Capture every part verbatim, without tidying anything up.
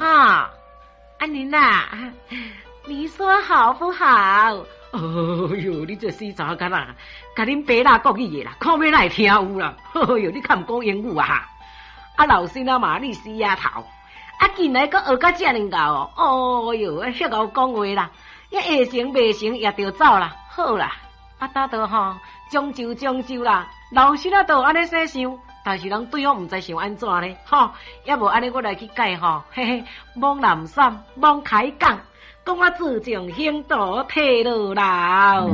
啊，安妮呐，你说好不好？哦哟，你这死查干啦，甲恁爸啦国语的啦，看要来听有啦。哦哟，你看唔讲英语啊哈？啊老师啊嘛，你死丫头，啊近来搁学到遮尔高哦。哦哟，遐敖讲话啦，也会成未成也着走啦。好啦，啊打倒吼，将就将就啦。老师啊都安尼说想，但是人对我唔知想安怎呢？吼，也无安尼我来去改吼，嘿嘿，忙南山，忙开讲。讲我自从行道退落啦，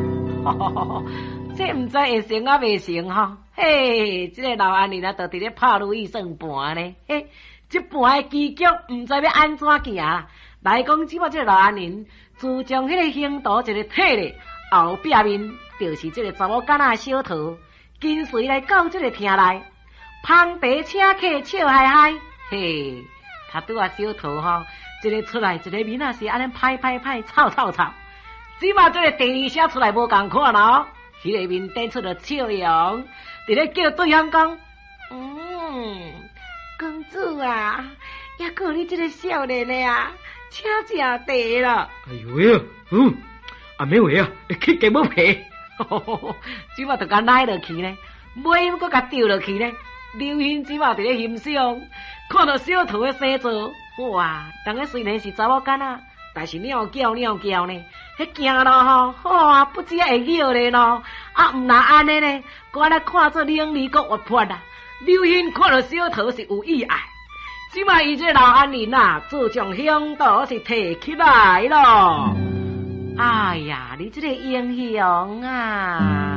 这唔知会成啊未成吼？嘿，这个老安尼啦，就伫咧拍如意算盘呢。嘿，这盘的棋局唔知要安怎行啦。来讲，即摆这个老安尼，自从迄个行道一个退咧，后壁面就是这个查某囡仔小桃，跟随来到这个厅内，旁白请客笑嗨嗨，嘿，他拄啊小桃吼。一个出来，一个面啊是安尼拍拍拍，吵吵吵。只嘛这个第二声出来无共款咯，迄、那个面顶出了笑容，伫咧叫对方讲：“嗯，公主啊，也顾你这个少年的啊，请食茶啦。” 哎呦呀，嗯，啊没话啊，去给冇赔。 只嘛就甲拉落去呢，尾又搁甲丢落去呢。刘hin只嘛伫咧欣赏，看到小桃的生做。哇！人个虽然是查某囡仔，但是鸟叫鸟叫呢，迄行咯吼，哇！不知会叫咧咯，啊，毋若安尼呢，我来看做冷里国活泼啦。刘hin看到小桃是有意爱，即卖伊这老安尼呐，自从向导是提起来咯。哎呀，你这个英雄啊！